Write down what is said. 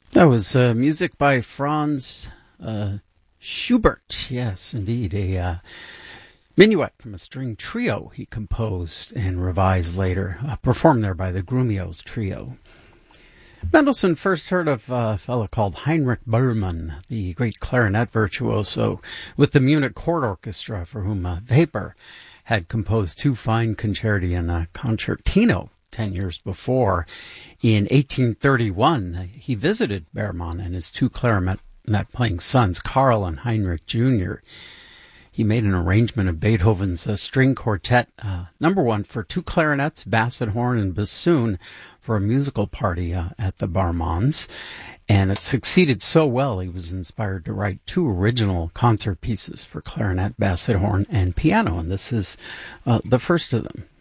That was music by Franz Schubert. Yes, indeed. A minuet from a string trio he composed and revised later, performed there by the Grumiaux Trio. Mendelssohn first heard of a fellow called Heinrich Böhmermann, the great clarinet virtuoso, with the Munich Court Orchestra, for whom Weber had composed two fine concerti and a concertino 10 years before. In 1831, he visited Böhmermann and his two clarinet-playing sons, Karl and Heinrich Jr. He made an arrangement of Beethoven's string quartet, number one, for two clarinets, basset horn, and bassoon for a musical party at the Böhmermanns. And it succeeded so well, he was inspired to write two original concert pieces for clarinet, basset horn, and piano. And this is the first of them.